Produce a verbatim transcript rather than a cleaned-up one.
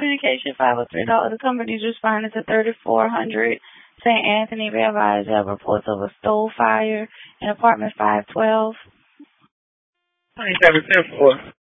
Communication five oh three. The company's responding to thirty-four hundred Saint Anthony Rabbis have reports of a stove fire in apartment five twelve. twenty-seven ten four.